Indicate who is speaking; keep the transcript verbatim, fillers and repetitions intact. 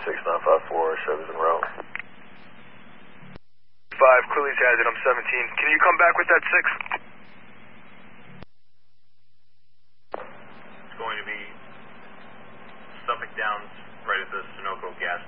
Speaker 1: six nine five four, Chevy's en route.
Speaker 2: five, clearly hazard, I'm seventeen. Can you come back with that six?
Speaker 3: It's going to be Suffolk Downs right at the Sunoco gas